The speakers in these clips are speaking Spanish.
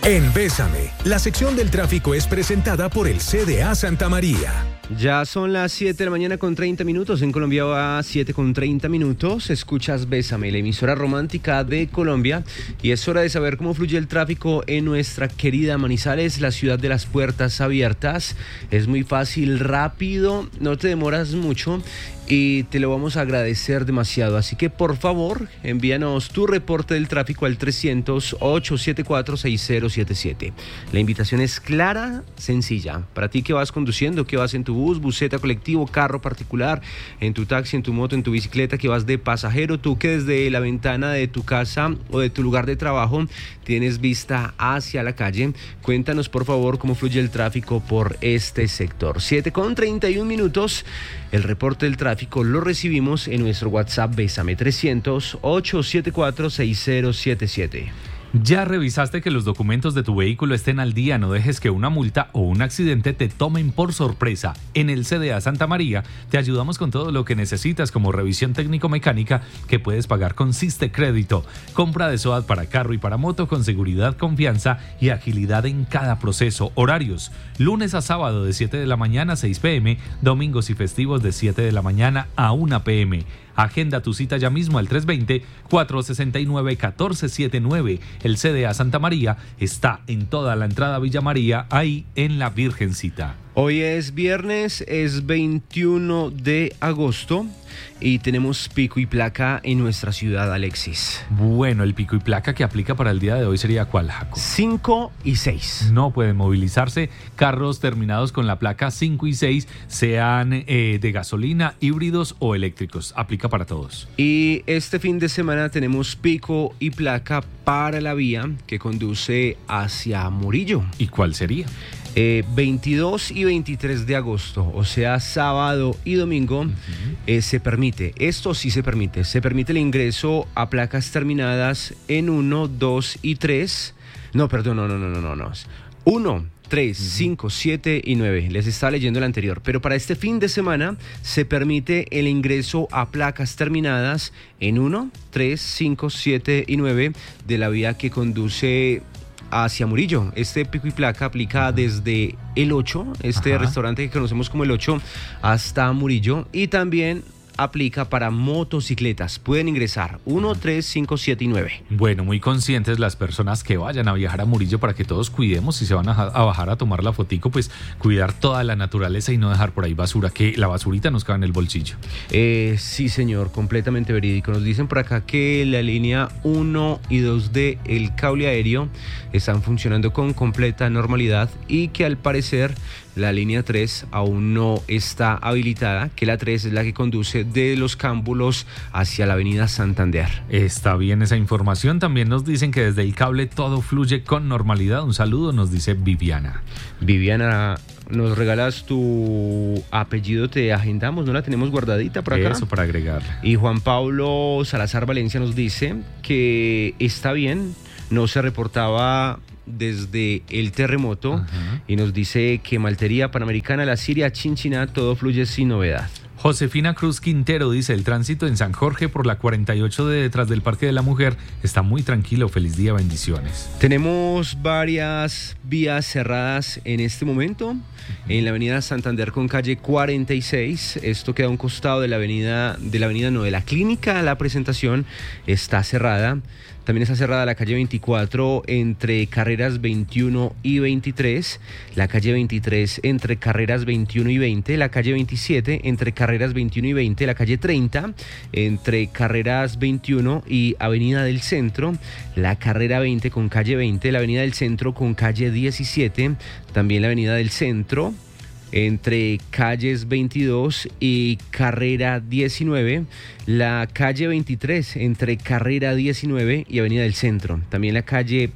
En Bésame, la sección del tráfico es presentada por el CDA Santa María. Ya son las 7 de la mañana con 30 minutos. En Colombia va a 7 con 30 minutos. Escuchas Bésame, la emisora romántica de Colombia. Y es hora de saber cómo fluye el tráfico en nuestra querida Manizales, la ciudad de las puertas abiertas. Es muy fácil, rápido, no te demoras mucho y te lo vamos a agradecer demasiado. Así que por favor, envíanos tu reporte del tráfico al 300-874-6077. La invitación es clara, sencilla. Para ti que vas conduciendo, que vas en tu bus, buseta, colectivo, carro particular, en tu taxi, en tu moto, en tu bicicleta, que vas de pasajero, tú que desde la ventana de tu casa o de tu lugar de trabajo tienes vista hacia la calle, cuéntanos por favor cómo fluye el tráfico por este sector. 7 con 31 minutos. El reporte del tráfico lo recibimos en nuestro WhatsApp Bésame 300-874-6077. ¿Ya revisaste que los documentos de tu vehículo estén al día? No dejes que una multa o un accidente te tomen por sorpresa. En el CDA Santa María te ayudamos con todo lo que necesitas, como revisión técnico-mecánica que puedes pagar con Siste Crédito, compra de SOAT para carro y para moto con seguridad, confianza y agilidad en cada proceso. Horarios: lunes a sábado de 7 de la mañana a 6 p.m., domingos y festivos de 7 de la mañana a 1 p.m. Agenda tu cita ya mismo al 320-469-1479. El CDA Santa María está en toda la entrada Villa María, ahí en la Virgencita. Hoy es viernes, es 21 de agosto y tenemos pico y placa en nuestra ciudad, Alexis. Bueno, el pico y placa que aplica para el día de hoy sería ¿cuál, Jaco? 5 y 6. No pueden movilizarse carros terminados con la placa 5 y 6, sean de gasolina, híbridos o eléctricos. Aplica para todos. Y este fin de semana tenemos pico y placa para la vía que conduce hacia Murillo. ¿Y cuál sería? 22 y 23 de agosto, o sea, sábado y domingo, se permite el ingreso a placas terminadas en 1, 2 y 3. No, perdón, no. 1, 3, 5, 7 y 9. Les estaba leyendo el anterior. Pero para este fin de semana se permite el ingreso a placas terminadas en 1, 3, 5, 7 y 9 de la vía que conduce hacia Murillo. Este pico y placa aplica desde el 8, restaurante que conocemos como el 8, hasta Murillo, y también aplica para motocicletas. Pueden ingresar 1, 3, 5, 7 y 9. Bueno, muy conscientes las personas que vayan a viajar a Murillo para que todos cuidemos. Si se van a bajar a tomar la fotico, pues cuidar toda la naturaleza y no dejar por ahí basura, que la basurita nos cabe en el bolsillo. Sí, señor, completamente verídico. Nos dicen por acá que la línea 1 y 2 de el cable aéreo están funcionando con completa normalidad y que al parecer la línea 3 aún no está habilitada, que la 3 es la que conduce de Los Cámbulos hacia la avenida Santander. Está bien esa información. También nos dicen que desde el cable todo fluye con normalidad. Un saludo, nos dice Viviana. Viviana, nos regalas tu apellido, te agendamos, ¿no la tenemos guardadita por acá? Eso, para agregarla. Y Juan Pablo Salazar Valencia nos dice que está bien, no se reportaba desde el terremoto. Y nos dice que Maltería, Panamericana, La Siria, Chinchiná, todo fluye sin novedad. Josefina Cruz Quintero dice: el tránsito en San Jorge por la 48 de detrás del Parque de la Mujer está muy tranquilo. Feliz día, bendiciones. Tenemos varias vías cerradas en este momento. En la avenida Santander con calle 46, esto queda a un costado de la clínica La Presentación, está cerrada. También está cerrada la calle 24 entre carreras 21 y 23, la calle 23 entre carreras 21 y 20, la calle 27 entre carreras 21 y 20, la calle 30 entre carreras 21 y avenida del Centro, la carrera 20 con calle 20, la avenida del Centro con calle 17, también la avenida del Centro entre calles 22 y carrera 19, la calle 23 entre carrera 19 y avenida del Centro, también la calle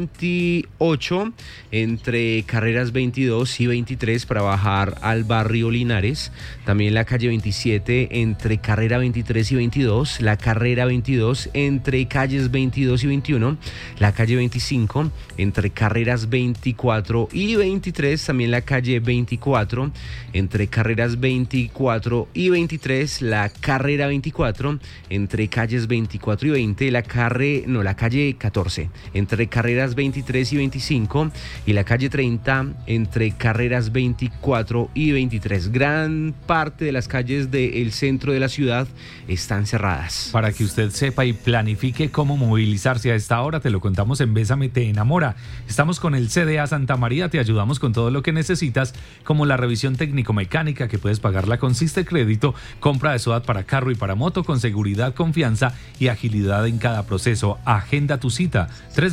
28 entre carreras 22 y 23 para bajar al barrio Linares, también la calle 27 entre carrera 23 y 22, la carrera 22 entre calles 22 y 21, la calle 25 entre carreras 24 y 23, también la calle 24 24, entre carreras 24 y 23, la carrera 24, entre calles 24 y 20, la calle 14, entre carreras 23 y 25, y la calle 30, entre carreras 24 y 23. Gran parte de las calles del centro de la ciudad están cerradas. Para que usted sepa y planifique cómo movilizarse a esta hora, te lo contamos en Bésame Te Enamora. Estamos con el CDA Santa María, te ayudamos con todo lo que necesitas, como la revisión técnico-mecánica, que puedes pagarla con Siste Crédito, compra de SOAT para carro y para moto con seguridad, confianza y agilidad en cada proceso. Agenda tu cita,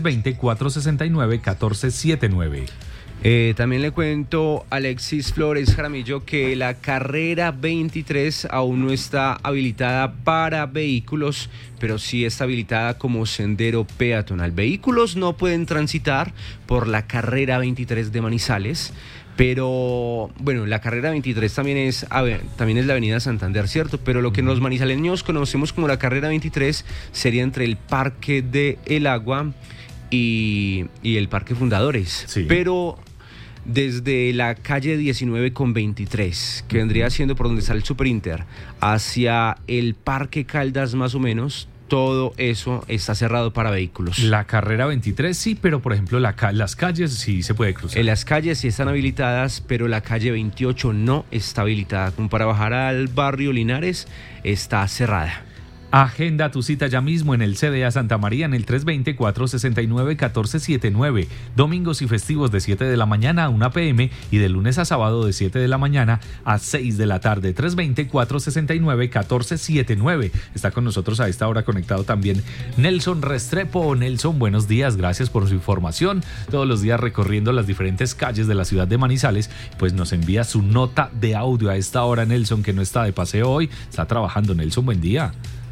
320-469-1479. También le cuento, Alexis Flores Jaramillo, que la carrera 23 aún no está habilitada para vehículos, pero sí está habilitada como sendero peatonal. Vehículos no pueden transitar por la carrera 23 de Manizales, pero bueno, la carrera 23 también es la avenida Santander, ¿cierto? Pero lo que los manizaleños conocemos como la carrera 23 sería entre el Parque de El Agua y el Parque Fundadores. Sí. Pero desde la calle 19 con 23, que vendría siendo por donde está el Superinter, hacia el Parque Caldas más o menos, todo eso está cerrado para vehículos. La carrera 23 sí, pero por ejemplo las calles sí se puede cruzar. En las calles sí están habilitadas, pero la calle 28 no está habilitada. Como para bajar al barrio Linares, está cerrada. Agenda tu cita ya mismo en el CDA Santa María en el 320-469-1479. Domingos y festivos de 7 de la mañana a 1 p.m. y de lunes a sábado de 7 de la mañana a 6 de la tarde. 320-469-1479. Está con nosotros a esta hora conectado también Nelson Restrepo. Nelson, buenos días. Gracias por su información. Todos los días recorriendo las diferentes calles de la ciudad de Manizales, pues nos envía su nota de audio a esta hora. Nelson, que no está de paseo hoy, está trabajando. Nelson, buen día.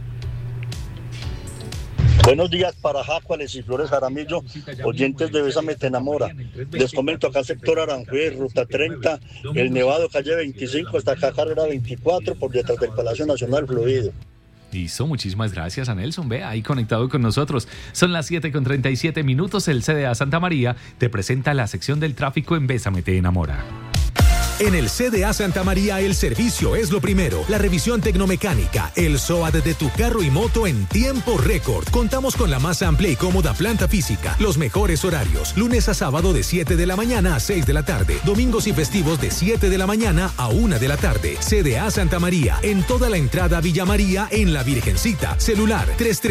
Buenos días para Jaco, Alexis Flores Jaramillo, oyentes de Bésame Te Enamora. Les comento acá sector Aranjuez, ruta 30, el Nevado, calle 25, hasta acá carrera 24, por detrás del Palacio Nacional Fluido. Listo, muchísimas gracias a Nelson, ve ahí conectado con nosotros. Son las 7:37, el CDA Santa María te presenta la sección del tráfico en Bésame Te Enamora. En el CDA Santa María el servicio es lo primero. La revisión tecnomecánica, el SOAT de tu carro y moto en tiempo récord. Contamos con la más amplia y cómoda planta física, los mejores horarios, lunes a sábado de 7 de la mañana a 6 de la tarde, domingos y festivos de 7 de la mañana a 1 de la tarde. CDA Santa María, en toda la entrada Villa María, en La Virgencita. Celular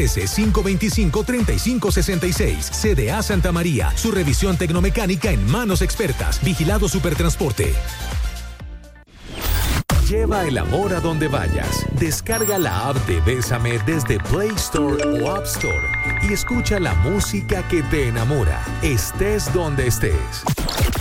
313-525-3566. CDA Santa María, su revisión tecnomecánica en manos expertas. Vigilado Supertransporte. Lleva el amor a donde vayas. Descarga la app de Bésame desde Play Store o App Store y escucha la música que te enamora, estés donde estés.